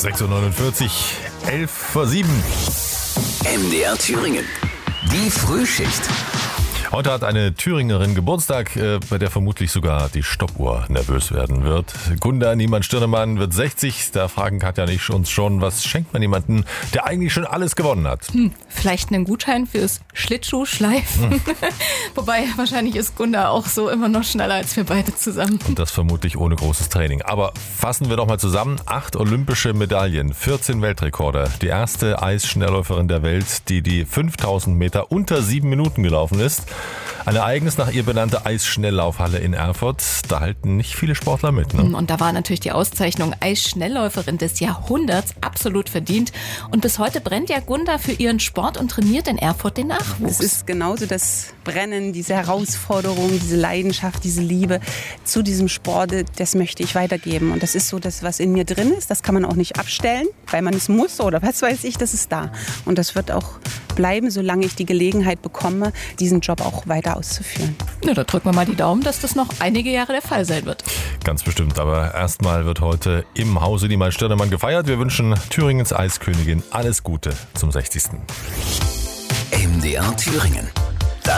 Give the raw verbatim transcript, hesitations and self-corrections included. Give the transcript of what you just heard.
sechs Uhr neunundvierzig, elf vor sieben. M D R Thüringen. Die Frühschicht. Heute hat eine Thüringerin Geburtstag, äh, bei der vermutlich sogar die Stoppuhr nervös werden wird. Gunda Niemann-Stirnemann wird sechzig. Da fragen Katja und ich uns schon, was schenkt man jemandem, der eigentlich schon alles gewonnen hat? Hm, vielleicht einen Gutschein fürs Schlittschuhschleifen. Hm. Wobei, wahrscheinlich ist Gunda auch so immer noch schneller als wir beide zusammen. Und das vermutlich ohne großes Training. Aber fassen wir doch mal zusammen. Acht olympische Medaillen, vierzehn Weltrekorde. Die erste Eisschnellläuferin der Welt, die die fünftausend Meter unter sieben Minuten gelaufen ist. Eine eigens nach ihr benannte Eisschnelllaufhalle in Erfurt. Da halten nicht viele Sportler mit. Ne? Und da war natürlich die Auszeichnung Eisschnellläuferin des Jahrhunderts absolut verdient. Und bis heute brennt ja Gunda für ihren Sport und trainiert in Erfurt den Nachwuchs. Es ist genauso das Brennen, diese Herausforderung, diese Leidenschaft, diese Liebe zu diesem Sport, das möchte ich weitergeben. Und das ist so das, was in mir drin ist. Das kann man auch nicht abstellen, weil man es muss oder was weiß ich, das ist da. Und das wird auch bleiben, solange ich die Gelegenheit bekomme, diesen Job auch weiter auszuführen. Ja, da drücken wir mal die Daumen, dass das noch einige Jahre der Fall sein wird. Ganz bestimmt, aber erstmal wird heute im Hause Niemann-Stirnemann gefeiert. Wir wünschen Thüringens Eiskönigin alles Gute zum sechzigsten M D R Thüringen.